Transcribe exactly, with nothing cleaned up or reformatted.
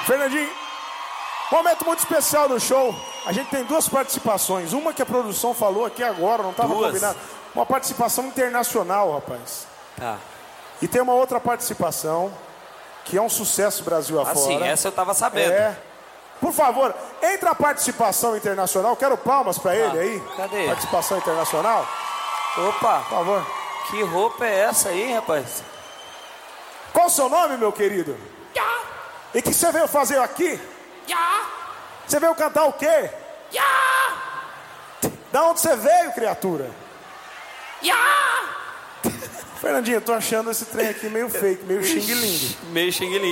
Fernandinho, momento muito especial do show. A gente tem duas participações. Uma que a produção falou aqui agora, não estava combinado. Uma participação internacional, rapaz. Tá. E tem uma outra participação que é um sucesso Brasil afora. Ah, sim, essa eu tava sabendo. É. Por favor, entre a participação internacional, quero palmas pra ele aí. Cadê? Participação internacional. Opa, por favor. Que roupa é essa aí, rapaz? Qual o seu nome, meu querido? Já. E o que você veio fazer aqui? Já. Você veio cantar o quê? Já. Da onde você veio, criatura? Já. Fernandinho, eu tô achando esse trem aqui meio fake, meio xing-ling. Meio xing-ling.